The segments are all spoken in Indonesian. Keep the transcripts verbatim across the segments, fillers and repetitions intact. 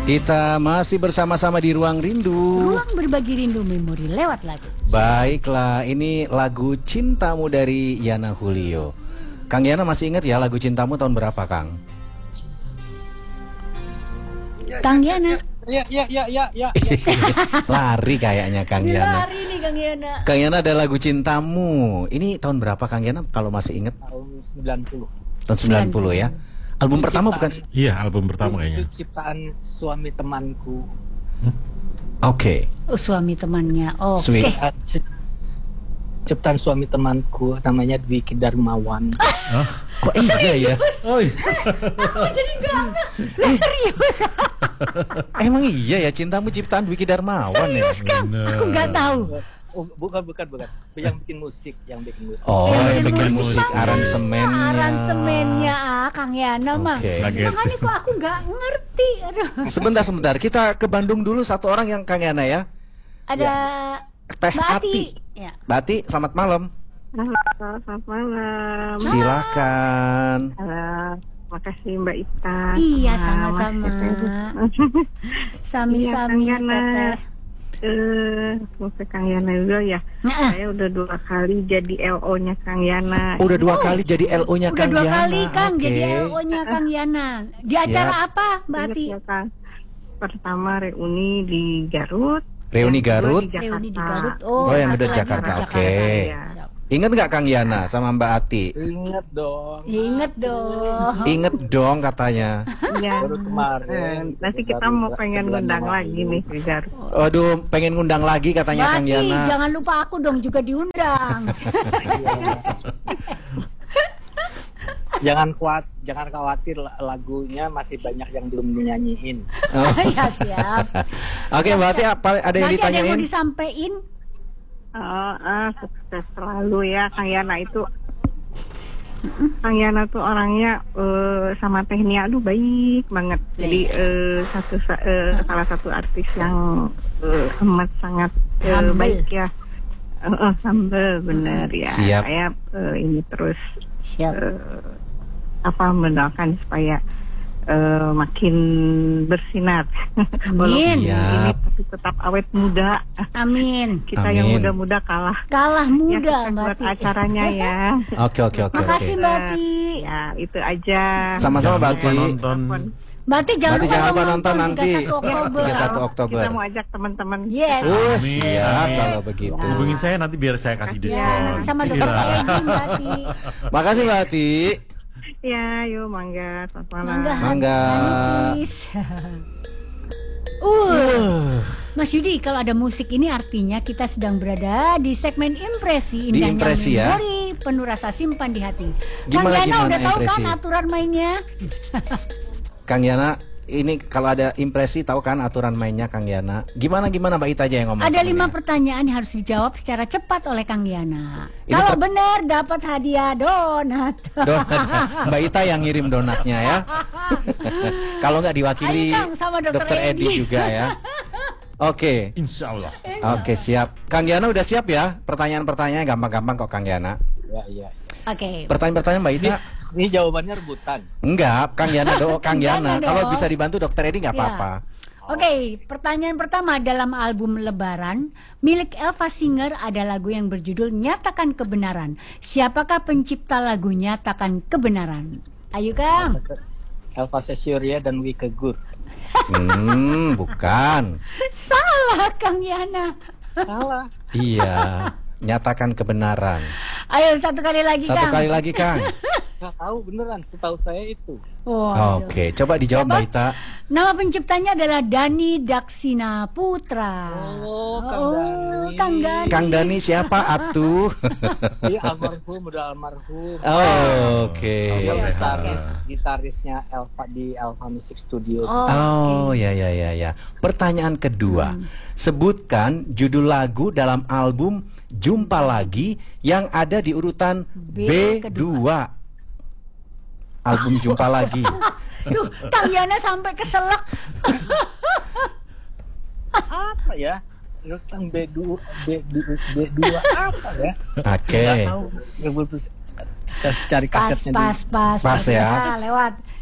Kita masih bersama-sama di Ruang Rindu. Ruang berbagi rindu memori lewat lagu. Baiklah, ini lagu Cintamu dari Yana Julio. Kang Yana masih ingat ya lagu Cintamu tahun berapa, Kang? Kang Yana. Ya, ya, ya, ya, ya. Lari kayaknya Kang Yana. Lari nih Kang Yana. Kang Yana ada lagu Cintamu. Ini tahun berapa Kang Yana kalau masih ingat? Tahun sembilan puluh. Tahun sembilan puluh ya. Album Itu pertama ciptaan, bukan? Iya, album pertama kayaknya. Itu ciptaan suami temanku. Oke. Oh, suami temannya. Oh, oke. Sweet. Ciptaan, ci- ciptaan suami temanku namanya Dwiki Darmawan. Oh iya ya. Oh, iya. Aku jadi gak lah serius. Emang iya ya Cintamu ciptaan Dwiki Darmawan ya? Serius Kang? Bener. Aku gak tahu. Oh, bukan, bukan, bukan. Yang bikin musik, yang bikin musik. Oh, Yang yang bikin musik. musik, aransemennya. Aransemennya ah, Kang Yana mah. Oke. Makanya kok aku gak ngerti. Aduh. Sebentar, sebentar. Kita ke Bandung dulu satu orang yang Kang Yana ya. Ada Teh Mbak Ati. Ati. Ya. Mbak Ati, selamat malam. Halo, selamat malam. Silakan. Halo, makasih Mbak Ita. Iya, Sama sama-sama. Mas Teteh. Sami-sami Iya, Kang Yana. Teteh. Eh, mau ke Kang Yana dulu ya. Nah, Saya udah dua kali jadi L O-nya Kang Yana. Udah dua kali jadi L O-nya udah Kang dua Yana. kali Kang Oke. jadi L O-nya Kang Yana. Di Siap. acara apa Mbak Ingat Ati? ya, Kang? Pertama reuni di Garut. Reuni yang kedua Garut. di Jakarta. Reuni di Garut. Oh, yang satu udah lagi Jakarta. di Oke. Ya. Ingat nggak Kang Yana sama Mbak Ati? Ingat dong. Ingat dong. Ingat dong katanya. Iya. Baru kemarin. Eh, nanti kita Baru mau berapa- pengen sebulan ngundang yang lagi lalu. nih di Garut. Aduh, pengen ngundang lagi katanya Mbak Kang Ati, Yana. jangan lupa aku dong juga diundang. Jangan kuat, jangan khawatir lagunya masih banyak yang belum dinyanyiin. Oh. Ya siap. Oke, Mbak Ati apa ada yang Nanti ada yang mau ditanyain? disampaikan? Oh, ah, sukses selalu ya Kang Yana itu. Kang Yana tuh orangnya eh, sama Tehnia aduh baik banget. Jadi eh, satu sa- eh, salah satu artis yang eh, amat sangat eh, Humble. baik ya. Eh, eh, humble bener ya. Siap. Saya eh, ini terus Siap. eh, apa mendoakan supaya eh, makin bersinar. Walaupun Amin. ini Siap. tapi tetap awet muda. Amin. Kita yang Amin. muda-muda kalah. Kalah Ya, muda sukses Mbak buat Ati. acaranya ya. Oke, oke, oke, Makasih oke. Mbak Ati. Ya, itu aja. Sama-sama Mbak Jangan lupa Ati. nonton. Mbak Ati jangan Berarti lupa jangan lupa dong nonton nanti. tiga puluh satu Oktober. tiga puluh satu Oktober. Kita mau ajak teman-teman. Yes. Oh, Amin, siap amin. kalau begitu. Hubungi saya nanti biar saya kasih Ya, diskon. Sama Cira. dokter Edi Mbak Ati. Makasih Mbak Ati. Ya, yuk mangga. Selamat malam. Mangga. Mangga. Hanukis. Uh, Mas Yudi, kalau ada musik ini artinya kita sedang berada di segmen impresi Di indahnya impresi ya. memori penuh rasa simpan di hati. Gimana, Kang Yana gimana udah tahu impresi? kan aturan mainnya? Kang Yana, ini kalau ada impresi tahu kan aturan mainnya Kang Yana. Gimana gimana Mbak Ita aja yang ngomong. Ada temennya. lima pertanyaan yang harus dijawab secara cepat oleh Kang Yana. Ini Kalau per- benar dapat hadiah donat. Donat. Mbak Ita yang ngirim donatnya ya. Kalau nggak diwakili Ayo, Kang, sama Dokter Dokter Edi Edi. juga ya. Oke. Insya Allah. Oke, siap. Kang Yana udah siap ya? Pertanyaan-pertanyaannya gampang-gampang kok Kang Yana. Ya, iya. Oke. Pertanyaan-pertanyaan Mbak Ita? Ini jawabannya rebutan. Enggak, Kang Yana do, Kang Yana. Jangan Kalau dong. bisa dibantu Dokter Edi nggak Ya. apa-apa. Oke, pertanyaan pertama, dalam album Lebaran milik Elva Singer ada lagu yang berjudul Nyatakan Kebenaran. Siapakah pencipta lagu Nyatakan Kebenaran? Ayo Kang. Elva Sesyuria dan Wike Gur. Hmm, bukan. Salah Kang Yana. Salah. Iya, nyatakan kebenaran. Ayo satu kali lagi Satu Kang. kali lagi, Kang. Nggak tahu beneran, setahu saya itu. Waduh. Oke, coba dijawab Mbak Ita. Nama penciptanya adalah Dani Daksina Putra. Oh, Kang Dani. Kang Dani. Kang Dani siapa atuh? Iya, almarhum, udah almarhum. Oh, oke. Dia Oke. gitaris, gitarisnya Elva di Elva Music Studio. Oh, Oh, oke. ya ya ya ya. Pertanyaan kedua. Hmm. Sebutkan judul lagu dalam album Jumpa Lagi yang ada di urutan B B dua. Album Jumpa Lagi. Tuh, Kang Yana sampai keselak. Apa ya? Urutan B dua, B dua, B dua apa ya? Oke. Nggak tahu. Ya, gue harus cari Pas, kasetnya pas, dulu. pas, Pas ya. Nah, lewat.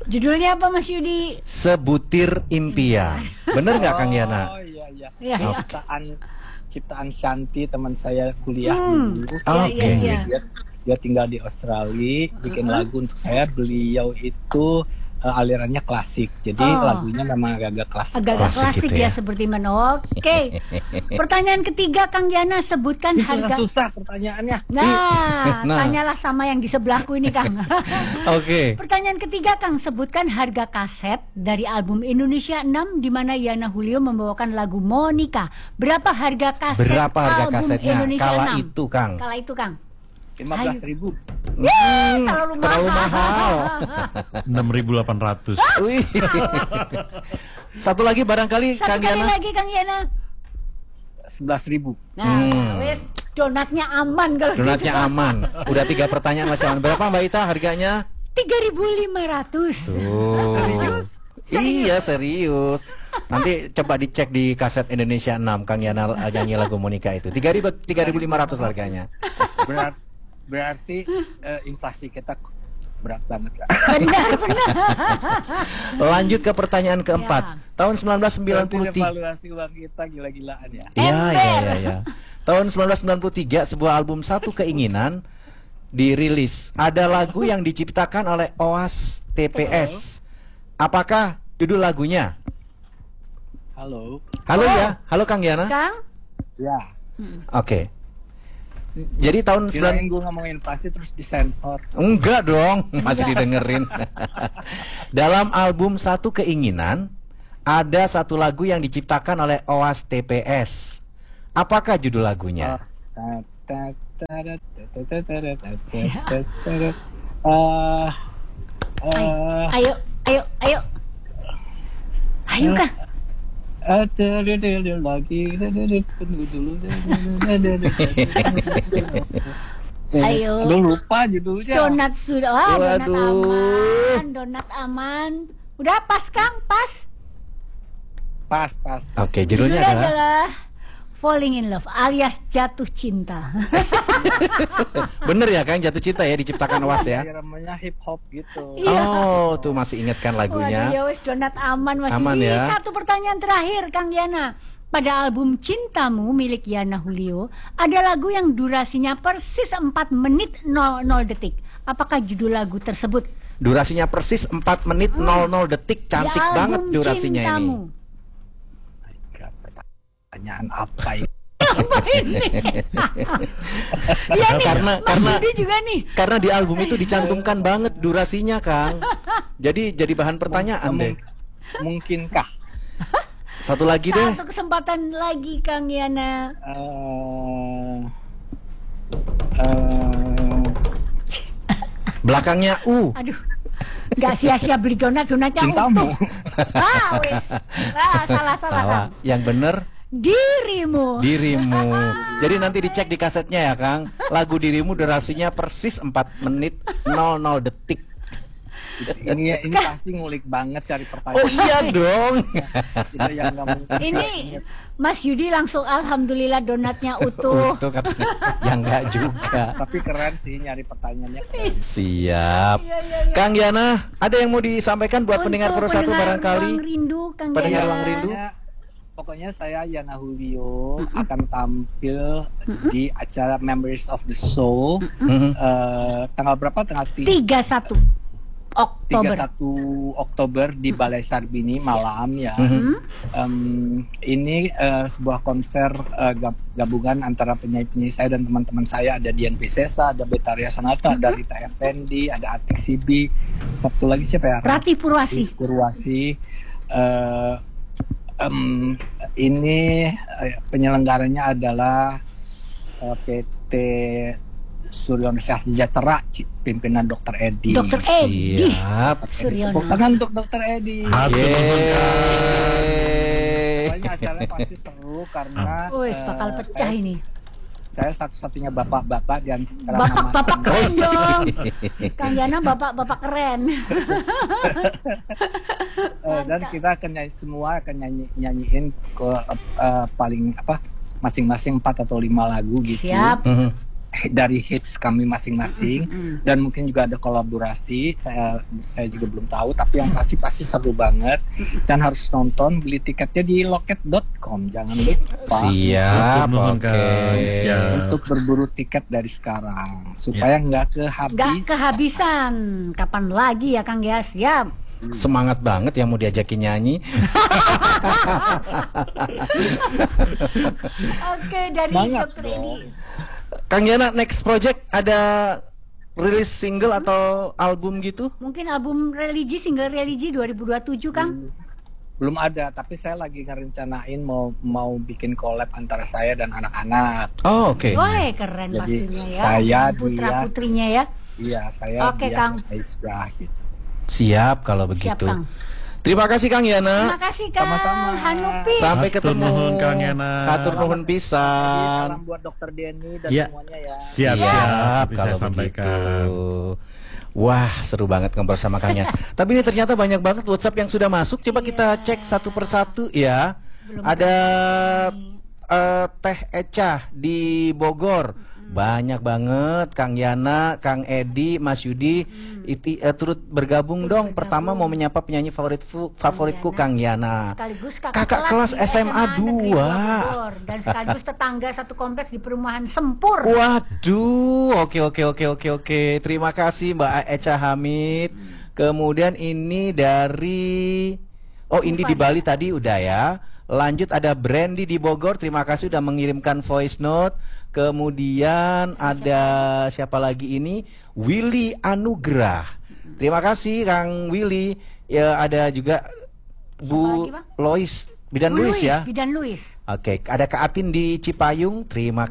Judulnya apa Mas Yudi? Sebutir Impian. Bener nggak Kang Yana? Oh iya iya. Iya, iya. Ciptaan ciptaan Shanti teman saya kuliah Hmm. dulu. Iya, Oke. iya, iya. Dia, dia tinggal di Australia, bikin lagu untuk saya. Beliau itu uh, alirannya klasik, jadi Oh. lagunya memang agak-agak klasik. Agak-agak Klasik klasik gitu ya ya. seperti mana. Oke. Pertanyaan ketiga Kang Yana, sebutkan Ini harga. susah pertanyaannya. Nah, Nah. tanyalah sama yang di sebelahku ini Kang. Oke. Pertanyaan ketiga Kang, sebutkan harga kaset dari album Indonesia enam di mana Yana Julio membawakan lagu Monica. Berapa harga kaset Berapa harga album kasetnya Indonesia kala enam? itu, Kang? Kala itu Kang. lima belas ribu. Hmm, terlalu terlalu mahal. enam ribu delapan ratus. Wih. Satu lagi barangkali Satu Kang kali Yana. lagi Kang Yana. sebelas ribu. Nah, Hmm. wes donatnya aman kalau Donatnya gitu. aman. Udah tiga pertanyaan masih aman. Berapa Mbak Ita harganya? tiga ribu lima ratus. Tuh. Iya serius. Nanti coba dicek di kaset Indonesia enam Kang Yana nyanyi lagu Monica itu. tiga ribu lima ratus harganya. Berat, berarti eh, inflasi kita berat banget kan? Benar, benar. Lanjut ke pertanyaan keempat. Ya. Tahun seribu sembilan ratus sembilan puluh tiga. Evaluasi uang kita gila-gilaan ya. Iya, iya, Ember. iya, iya. Tahun seribu sembilan ratus sembilan puluh tiga sebuah album Satu Keinginan dirilis. Ada lagu yang diciptakan oleh Oas T P S. Apakah judul lagunya? Halo. Halo ya, halo Kang Yana. Kang? Ya. Oke. Jadi tahun Kirain sembilan gue ngomongin inflasi terus disensor. enggak dong, masih didengerin. Dalam album Satu Keinginan ada satu lagu yang diciptakan oleh Oas T P S. Apakah judul lagunya? Eh, Ayo, eh, ayo, ayo, ayo. Ayo Kang. eh, cedele lagi. Tunggu dulu. Ayo. Lu lupa judulnya. Donat sudah. Wah, donat Waduh. aman, donat aman. Udah pas Kang, pas. Pas, pas. Oke, judulnya adalah adalah Falling in Love alias jatuh cinta. bener ya Kang, Jatuh Cinta ya diciptakan Oas ya. Namanya hip hop gitu. Iya. Oh, tuh masih ingatkan Waduh, lagunya. ya wes donat aman Mas Aman Yudi. ya. Satu pertanyaan terakhir Kang Yana. Pada album Cintamu milik Yana Julio, ada lagu yang durasinya persis empat menit nol nol detik. Apakah judul lagu tersebut? Durasinya persis empat menit nol nol detik. Cantik Di album banget durasinya Cintamu. ini. Pertanyaan apa ini? Apa ini? Iya nih, Karena Mas karena Yudi juga nih. karena di album itu dicantumkan banget durasinya, Kang. Jadi jadi bahan pertanyaan deh. Mungkinkah? Satu lagi deh. Satu kesempatan lagi Kang Yana. Eh, eh, Belakangnya U. Aduh, nggak sia-sia beli donat, donatnya Cintamu. utuh. Ah, wes. Ah, salah salah Kang. Salah. Yang bener Dirimu. Dirimu. Jadi nanti dicek di kasetnya ya, Kang. Lagu Dirimu durasinya persis empat menit nol nol detik. ini ini pasti ngulik banget cari pertanyaan. Oh iya dong. Itu yang nggak mungkin. Ini Mas Yudi langsung alhamdulillah donatnya utuh. Utuh katanya. Yang enggak juga. Tapi keren sih nyari pertanyaannya. Keren. Siap. Iya, iya, iya. Kang Yana, ada yang mau disampaikan buat pendengar Pro Satu pendengar barangkali? Ruang Rindu Kang Pendengar Yana. Ruang Rindu. Pokoknya, pokoknya saya Yana Julio akan tampil di acara Members of the Soul. Mhm. Eh, tanggal berapa? Tanggal tiga. tiga puluh satu Oktober. tiga puluh satu Oktober di Balai Sarbini malam ya. Mhm. Em, ini eh, sebuah konser eh, gab- gabungan antara penyanyi-penyanyi saya dan teman-teman saya. Ada Dian Piscesa, ada Betaria Sonata, ada Rita Effendi, ada Atik Sibi. Satu lagi siapa ya? Rati Purwasi. Purwasi. Eh, em, ini eh, penyelenggaranya adalah eh, P T Suryono Sejahtera, Ci- pimpinan Dokter Edi. Dokter Edi Siap. Suryono. Tepuk tangan untuk Dokter Edi. Hatur nuhun, Kang. Yeay. Pokoknya acaranya pasti seru karena Wes eh, bakal pecah saya, ini. Saya satu-satunya bapak-bapak di antara Bapak-bapak nama- keren dong. Kang Yana bapak-bapak keren. Eh, dan kita akan nyanyi semua akan nyanyi nyanyiin ke eh, paling apa masing-masing empat atau lima lagu gitu. Siap. Mhm. dari hits kami masing-masing Mm-mm. dan mungkin juga ada kolaborasi. Saya saya juga belum tahu, tapi yang pasti pasti seru banget dan harus nonton. Beli tiketnya di loket dot com, jangan lupa Siap, Nuhun, oke. Kang. Siap. untuk berburu tiket dari sekarang supaya nggak kehabis. Nggak kehabisan. Kapan lagi ya Kang ya? Siap. Semangat banget yang mau diajakin nyanyi. Oke, dari Banget dokter dong. Edi. Kang Yana, next project ada rilis single atau album gitu? Mungkin album religi, single religi dua ribu dua puluh tujuh Kang. Belum ada, tapi saya lagi ngerencanain mau mau bikin collab antara saya dan anak-anak. Oh, oke. Wah, keren Jadi, pastinya ya. saya, Putra dia- putrinya ya. Iya, saya Oke, dia Kang. Aisyah gitu. Siap kalau Siap begitu. Kang. Terima kasih Kang Yana. Terima kasih Kang Sama-sama. Hanupi. Sampai Hatur ketemu. nuhun, Kang Yana. Hatur nuhun Jadi, pisan. salam buat dokter Denny dan Iya. semuanya ya. Siap, siap. Siap Bisa kalau sampaikan. begitu. Wah, seru banget ngobrol sama Kang Yana. Tapi ini ternyata banyak banget WhatsApp yang sudah masuk. Coba kita cek satu persatu ya. Belum Ada ini. eh, Teh Eca di Bogor. Banyak banget Kang Yana, Kang Edi, Mas Yudi iti, eh, turut bergabung dong. Pertama mau menyapa penyanyi favorit favoritku Kang Yana. Sekaligus Kakak kelas di S M A Negeri dua. Bogor. Dan sekaligus tetangga satu kompleks di perumahan Sempur. Waduh, oke oke oke oke oke. Terima kasih Mbak Eca Hamid. Kemudian ini dari oh ini di Bali tadi udah ya. Lanjut ada Brandy di Bogor. Terima kasih udah mengirimkan voice note. Kemudian ada siapa lagi ini? Willy Anugrah. Terima kasih Kang Willy. Ya ada juga Bu lagi, Bang? Lois, Bidan Bu Luis ya. Bidan Luis. Oke, ada Kak Atin di Cipayung. Terima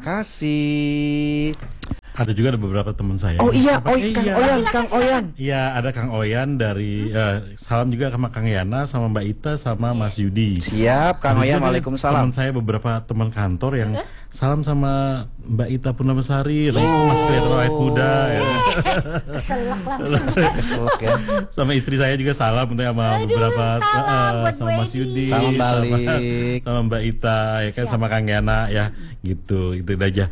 kasih. Ada juga ada beberapa teman saya. Oh iya, Apa- oh eh, Kang iya. Oyan, Kang Oyan. Iya, ada Kang Oyan dari eh, salam juga sama Kang Yana, sama Mbak Ita, sama Mas Yudi. Siap, Kang Ada Oyan. juga Waalaikumsalam. Teman saya beberapa teman kantor yang salam sama Mbak Ita Purnamasari, lagi masih kelihatan awet muda ya. Keselak langsung. Keselak ya. Sama istri saya juga salam untuk sama Aduh, beberapa salam eh, buat sama Bu Mas Edi. Yudi, Salam sama- balik. sama Mbak Ita ya kan, Siap. sama Kang Yana ya, gitu itu aja.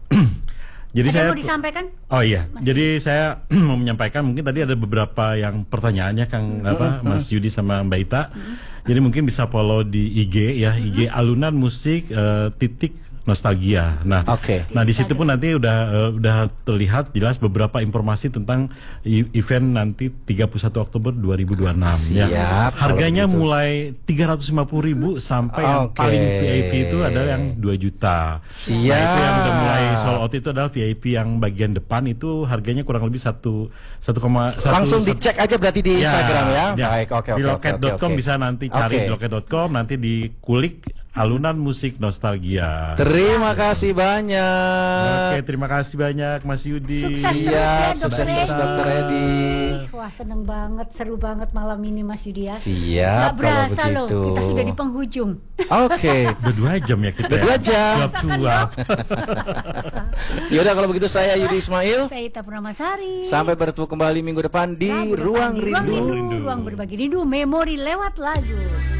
Jadi Ada saya yang mau disampaikan? Oh iya, jadi saya mau menyampaikan mungkin tadi ada beberapa yang pertanyaannya Kang apa Mas Yudi sama Mbak Ita. Jadi mungkin bisa follow di I G ya, I G Alunan Musik eh, titik Nostalgia. Nah, Oke. nah di situ pun nanti udah eh, udah terlihat jelas beberapa informasi tentang i- event nanti tiga puluh satu Oktober dua ribu dua puluh enam ya. Siap, kalau Harganya begitu. mulai tiga ratus lima puluh ribu sampai yang Oke. paling V I P itu adalah yang dua juta. Siap. Nah, itu yang udah mulai sold out itu adalah V I P yang bagian depan itu harganya kurang lebih satu satu koma satu. Langsung dicek aja berarti di Instagram ya. Baik, oke oke. Di oke, loket oke, dot com oke. bisa nanti cari Oke. di loket dot com, nanti dikulik Alunan Musik Nostalgia. Terima kasih banyak. Oke, terima kasih banyak Mas Yudi. Sukses terus ya Siap, Dokter sukses terus, Edi. Dokter Edi. Wah seneng banget, seru banget malam ini Mas Yudi ya. Siap Gak kalau berasa loh, begitu. kita sudah di penghujung. Oke. Udah dua jam ya kita. Udah dua ya? jam. Suap-suap. Yaudah kalau begitu saya Yudi Ismail. Saya Ita Purnamasari. Sampai bertemu kembali minggu depan di Rabu depan Ruang di Rindu. Ruang Rindu. Ruang berbagi rindu, memori lewat lagu.